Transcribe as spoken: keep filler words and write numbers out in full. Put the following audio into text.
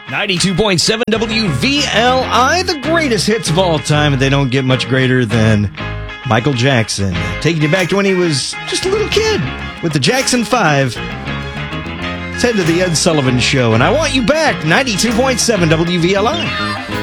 ninety-two point seven W V L I, the greatest hits of all time, and they don't get much greater than Michael Jackson. Taking you back to when he was just a little kid with the Jackson five. Let's head to the Ed Sullivan Show, and I want you back, ninety-two point seven W V L I.